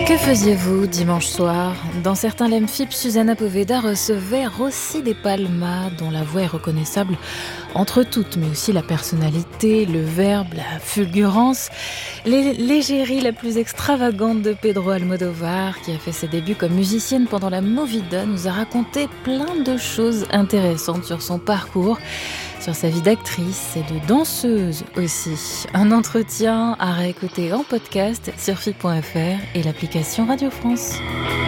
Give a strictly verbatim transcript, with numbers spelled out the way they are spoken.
Que faisiez-vous dimanche soir? Dans certains Lemfip, Susanna Poveda recevait Rossi De Palma, dont la voix est reconnaissable entre toutes, mais aussi la personnalité, le verbe, la fulgurance, l'é- l'égérie la plus extravagante de Pedro Almodovar, qui a fait ses débuts comme musicienne pendant la Movida, nous a raconté plein de choses intéressantes sur son parcours, sur sa vie d'actrice et de danseuse aussi. Un entretien à réécouter en podcast sur F I P point F R et l'application Radio France.